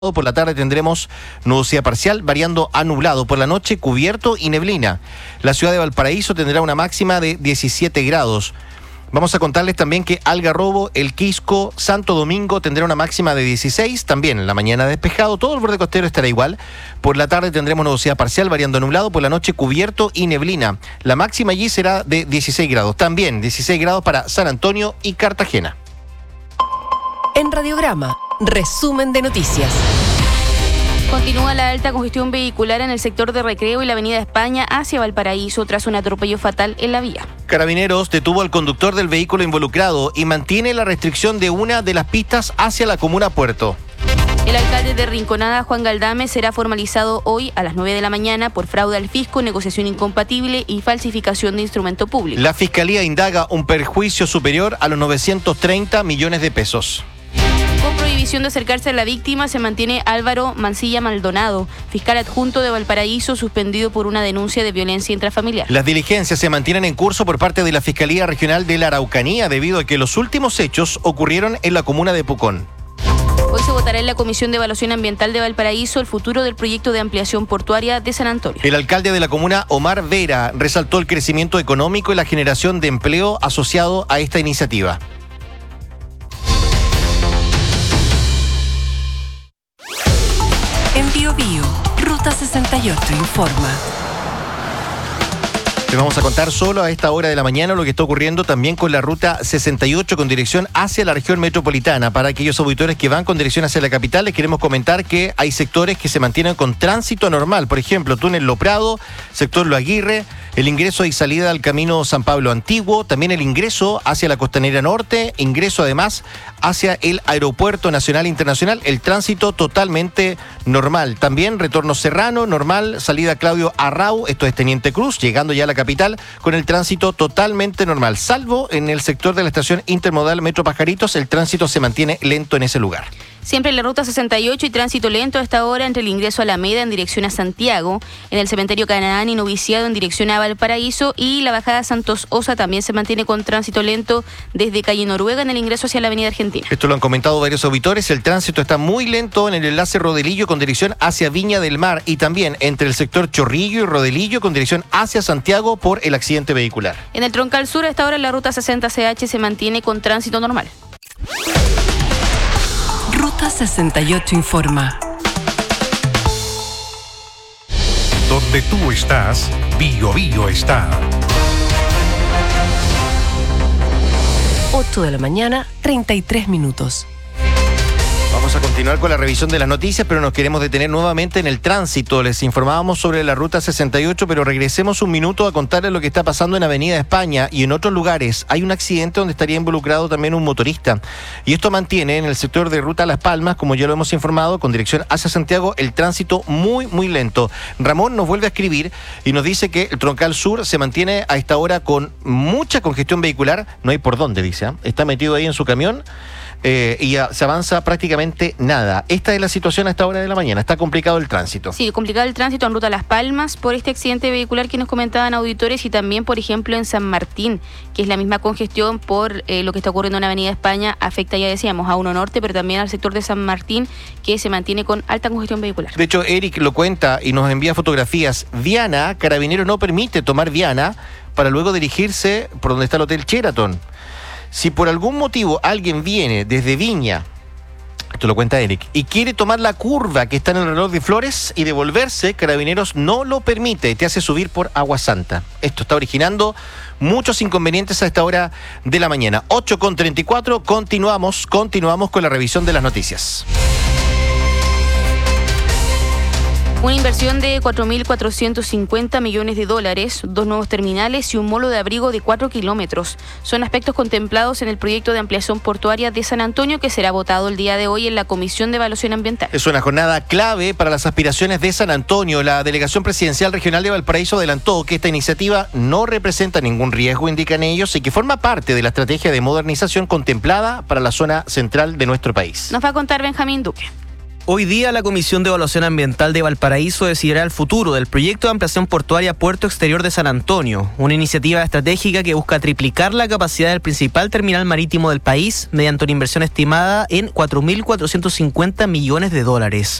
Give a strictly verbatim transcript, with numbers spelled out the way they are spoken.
Por la tarde tendremos nubosidad parcial, variando a nublado. Por la noche, cubierto y neblina. La ciudad de Valparaíso tendrá una máxima de diecisiete grados. Vamos a contarles también que Algarrobo, El Quisco, Santo Domingo tendrá una máxima de dieciséis. También en la mañana despejado. Todo el borde costero estará igual. Por la tarde tendremos nubosidad parcial, variando a nublado. Por la noche, cubierto y neblina. La máxima allí será de dieciséis grados. También dieciséis grados para San Antonio y Cartagena. En Radiograma, resumen de noticias. Continúa la alta congestión vehicular en el sector de Recreo y la avenida España hacia Valparaíso tras un atropello fatal en la vía. Carabineros detuvo al conductor del vehículo involucrado y mantiene la restricción de una de las pistas hacia la comuna Puerto. El alcalde de Rinconada, Juan Galdame, será formalizado hoy a las nueve de la mañana por fraude al fisco, negociación incompatible y falsificación de instrumento público. La Fiscalía indaga un perjuicio superior a los novecientos treinta millones de pesos. Con prohibición de acercarse a la víctima se mantiene Álvaro Mancilla Maldonado, fiscal adjunto de Valparaíso, suspendido por una denuncia de violencia intrafamiliar. Las diligencias se mantienen en curso por parte de la Fiscalía Regional de la Araucanía debido a que los últimos hechos ocurrieron en la comuna de Pucón. Hoy se votará en la Comisión de Evaluación Ambiental de Valparaíso el futuro del proyecto de ampliación portuaria de San Antonio. El alcalde de la comuna, Omar Vera, resaltó el crecimiento económico y la generación de empleo asociado a esta iniciativa. En Bio Bio, Ruta sesenta y ocho informa. Les vamos a contar solo a esta hora de la mañana lo que está ocurriendo también con la Ruta sesenta y ocho con dirección hacia la región metropolitana. Para aquellos auditores que van con dirección hacia la capital, les queremos comentar que hay sectores que se mantienen con tránsito normal. Por ejemplo, túnel Lo Prado, sector Lo Aguirre, el ingreso y salida al camino San Pablo Antiguo, también el ingreso hacia la Costanera Norte, ingreso además hacia el Aeropuerto Nacional Internacional, el tránsito totalmente normal. También retorno Serrano, normal, salida Claudio Arrau, esto es Teniente Cruz, llegando ya a la capital con el tránsito totalmente normal, salvo en el sector de la estación intermodal Metro Pajaritos, el tránsito se mantiene lento en ese lugar. Siempre en la Ruta sesenta y ocho y tránsito lento a esta hora entre el ingreso a Alameda en dirección a Santiago, en el cementerio Canaán y Noviciado en dirección a Valparaíso y la bajada Santos Osa también se mantiene con tránsito lento desde calle Noruega en el ingreso hacia la avenida Argentina. Esto lo han comentado varios auditores, el tránsito está muy lento en el enlace Rodelillo con dirección hacia Viña del Mar y también entre el sector Chorrillo y Rodelillo con dirección hacia Santiago por el accidente vehicular. En el Troncal Sur a esta hora la Ruta sesenta C H se mantiene con tránsito normal. Ruta sesenta y ocho informa. Donde tú estás, Bio Bio está. ocho de la mañana, treinta y tres minutos. Vamos a continuar con la revisión de las noticias, pero nos queremos detener nuevamente en el tránsito. Les informábamos sobre la Ruta sesenta y ocho, pero regresemos un minuto a contarles lo que está pasando en Avenida España y en otros lugares. Hay un accidente donde estaría involucrado también un motorista. Y esto mantiene en el sector de Ruta Las Palmas, como ya lo hemos informado, con dirección hacia Santiago, el tránsito muy, muy lento. Ramón nos vuelve a escribir y nos dice que el Troncal Sur se mantiene a esta hora con mucha congestión vehicular. No hay por dónde, dice. ¿eh? Está metido ahí en su camión. Eh, y a, se avanza prácticamente nada. Esta es la situación a esta hora de la mañana. Está complicado el tránsito. Sí, complicado el tránsito en Ruta Las Palmas por este accidente vehicular que nos comentaban auditores y también, por ejemplo, en San Martín, que es la misma congestión por eh, lo que está ocurriendo en Avenida España. Afecta, ya decíamos, a uno norte, pero también al sector de San Martín, que se mantiene con alta congestión vehicular. De hecho, Eric lo cuenta y nos envía fotografías. Viana, Carabinero no permite tomar Viana para luego dirigirse por donde está el Hotel Sheraton. Si por algún motivo alguien viene desde Viña, esto lo cuenta Eric, y quiere tomar la curva que está en el reloj de Flores y devolverse, Carabineros no lo permite, te hace subir por Agua Santa. Esto está originando muchos inconvenientes a esta hora de la mañana. ocho con treinta y cuatro, continuamos, continuamos con la revisión de las noticias. Una inversión de cuatro mil cuatrocientos cincuenta millones de dólares, dos nuevos terminales y un molo de abrigo de cuatro kilómetros. Son aspectos contemplados en el proyecto de ampliación portuaria de San Antonio que será votado el día de hoy en la Comisión de Evaluación Ambiental. Es una jornada clave para las aspiraciones de San Antonio. La Delegación Presidencial Regional de Valparaíso adelantó que esta iniciativa no representa ningún riesgo, indican ellos, y que forma parte de la estrategia de modernización contemplada para la zona central de nuestro país. Nos va a contar Benjamín Duque. Hoy día la Comisión de Evaluación Ambiental de Valparaíso decidirá el futuro del proyecto de ampliación portuaria Puerto Exterior de San Antonio, una iniciativa estratégica que busca triplicar la capacidad del principal terminal marítimo del país mediante una inversión estimada en cuatro mil cuatrocientos cincuenta millones de dólares.